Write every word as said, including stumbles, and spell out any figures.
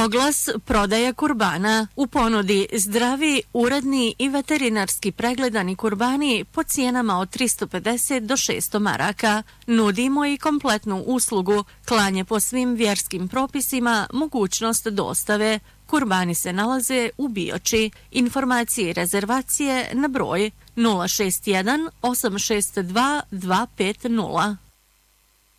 Oglas prodaje kurbana. U ponudi zdravi, uredni i veterinarski pregledani kurbani po cijenama od tristo pedeset do šesto maraka. Nudimo i kompletnu uslugu, klanje po svim vjerskim propisima, mogućnost dostave. Kurbani se nalaze u Bioči. Informacije i rezervacije na broj nula šest jedan osam šest dva dva pet nula.